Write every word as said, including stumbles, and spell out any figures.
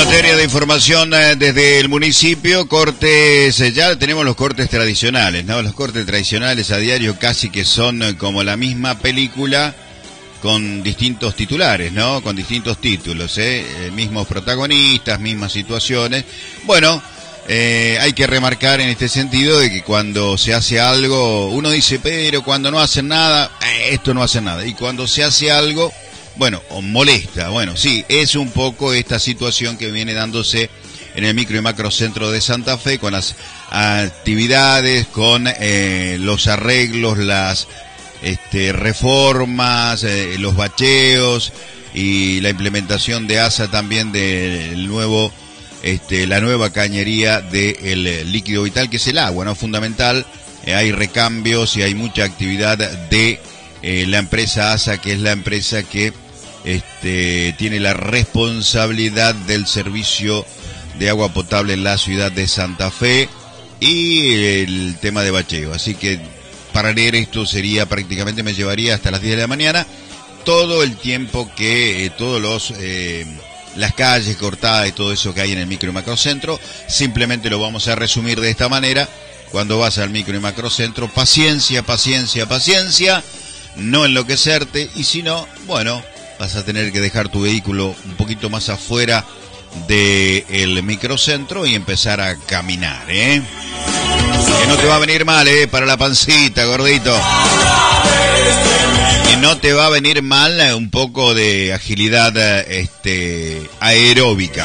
materia de información eh, desde el municipio, cortes, eh, ya tenemos los cortes tradicionales, ¿no? Los cortes tradicionales a diario casi que son eh, como la misma película con distintos titulares, ¿no? Con distintos títulos, ¿eh? Eh, mismos protagonistas, mismas situaciones. Bueno, eh, hay que remarcar en este sentido de que cuando se hace algo, uno dice, pero cuando no hacen nada, eh, esto no hace nada. Y cuando se hace algo, bueno, molesta. Bueno, sí, es un poco esta situación que viene dándose en el micro y macrocentro de Santa Fe con las actividades, con eh, los arreglos, las este, reformas, eh, los bacheos y la implementación de A S A también del nuevo, este, la nueva cañería del líquido vital, que es el agua, ¿no? Fundamental. Eh, hay recambios y hay mucha actividad de eh, la empresa A S A, que es la empresa que Este, tiene la responsabilidad del servicio de agua potable en la ciudad de Santa Fe y el tema de bacheo. Así que para leer esto sería prácticamente, me llevaría hasta las diez de la mañana, todo el tiempo que eh, todos los eh, las calles cortadas y todo eso que hay en el micro y macrocentro. Simplemente lo vamos a resumir de esta manera: cuando vas al micro y macrocentro, paciencia, paciencia, paciencia, no enloquecerte, y si no, bueno, vas a tener que dejar tu vehículo un poquito más afuera del microcentro y empezar a caminar, ¿eh? Que no te va a venir mal, ¿eh? Para la pancita, gordito. Y no te va a venir mal un poco de agilidad este, aeróbica.